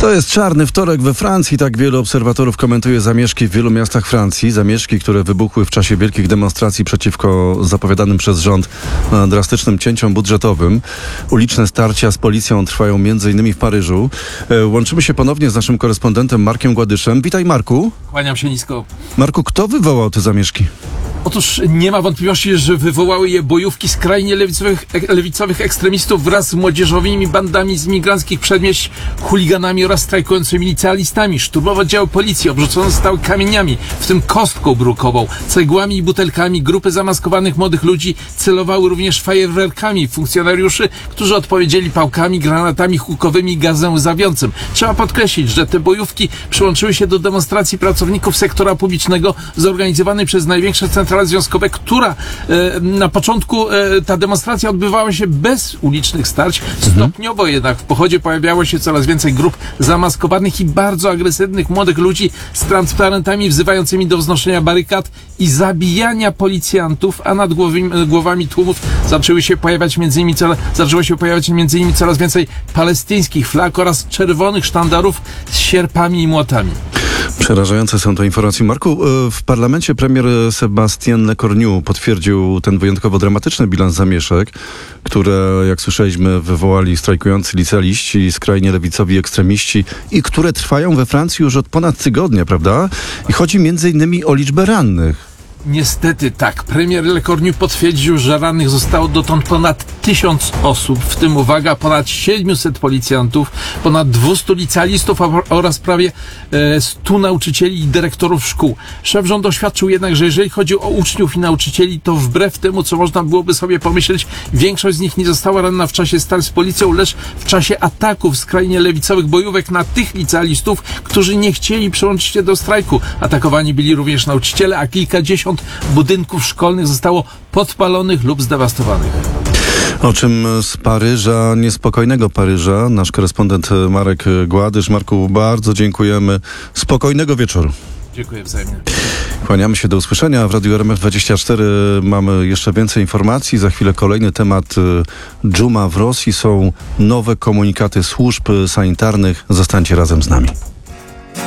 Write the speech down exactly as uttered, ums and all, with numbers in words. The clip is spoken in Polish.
To jest czarny wtorek we Francji. Tak wielu obserwatorów komentuje zamieszki w wielu miastach Francji. Zamieszki, które wybuchły w czasie wielkich demonstracji przeciwko zapowiadanym przez rząd drastycznym cięciom budżetowym. Uliczne starcia z policją trwają między innymi w Paryżu. Łączymy się ponownie z naszym korespondentem Markiem Gładyszem. Witaj, Marku. Kłaniam się nisko. Marku, kto wywołał te zamieszki? Otóż nie ma wątpliwości, że wywołały je bojówki skrajnie lewicowych, lewicowych ekstremistów wraz z młodzieżowymi bandami z imigranckich przedmieść, chuliganami oraz strajkującymi licealistami. Szturmowe działy policji obrzucone zostały kamieniami, w tym kostką brukową, cegłami i butelkami. Grupy zamaskowanych młodych ludzi celowały również fajerwerkami funkcjonariuszy, którzy odpowiedzieli pałkami, granatami hukowymi i gazem łzawiącym. Trzeba podkreślić, że te bojówki przyłączyły się do demonstracji pracowników sektora publicznego zorganizowanej przez największe centrale związkowe, która e, na początku e, ta demonstracja odbywała się bez ulicznych starć. Stopniowo jednak w pochodzie pojawiało się coraz więcej grup zamaskowanych i bardzo agresywnych młodych ludzi z transparentami wzywającymi do wznoszenia barykad i zabijania policjantów, a nad głowami, głowami tłumów zaczęły się pojawiać między innymi coraz, zaczęło się pojawiać między innymi coraz więcej palestyńskich flag oraz czerwonych sztandarów z sierpami i młotami. Przerażające są to informacje. Marku, w parlamencie premier Sébastien Lecornu potwierdził ten wyjątkowo dramatyczny bilans zamieszek, które, jak słyszeliśmy, wywołali strajkujący licealiści, skrajnie lewicowi ekstremiści i które trwają we Francji już od ponad tygodnia, prawda? I chodzi między innymi o liczbę rannych. Niestety tak. Premier Lecornu potwierdził, że rannych zostało dotąd ponad tysiąc osób, w tym, uwaga, ponad siedmiuset policjantów, ponad dwieście licealistów oraz prawie e, stu nauczycieli i dyrektorów szkół. Szef rządu oświadczył jednak, że jeżeli chodzi o uczniów i nauczycieli, to wbrew temu, co można byłoby sobie pomyśleć, większość z nich nie została ranna w czasie starć z policją, lecz w czasie ataków skrajnie lewicowych bojówek na tych licealistów, którzy nie chcieli przyłączyć się do strajku. Atakowani byli również nauczyciele, a kilkadziesiąt budynków szkolnych zostało podpalonych lub zdewastowanych. O czym z Paryża, niespokojnego Paryża, nasz korespondent Marek Gładysz. Marku, bardzo dziękujemy. Spokojnego wieczoru. Dziękuję wzajemnie. Kłaniamy się, do usłyszenia. W Radiu R M F dwadzieścia cztery mamy jeszcze więcej informacji. Za chwilę kolejny temat dżuma w Rosji. Są nowe komunikaty służb sanitarnych. Zostańcie razem z nami.